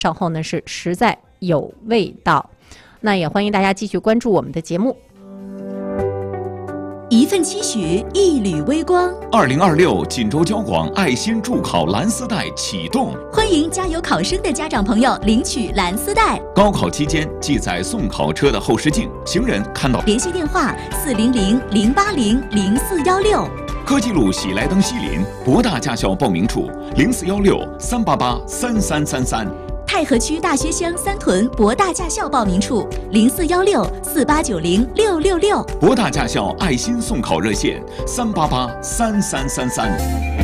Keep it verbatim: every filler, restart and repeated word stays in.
稍后呢是实在有味道。那也欢迎大家继续关注我们的节目。 一份期许，一缕微光。 二零二六锦州交广爱心助考蓝丝带启动， 欢迎加油考生的家长朋友领取蓝丝带。 高考期间记载送考车的后视镜，行人看到联系电话四零零零八零零四幺六。 科技路喜来登西林博大驾校报名处零四幺六三八八三三三三。 太和区大学乡三屯博大驾校报名处零四幺六四八九零六六六。 博大驾校爱心送考热线三八八三三三三。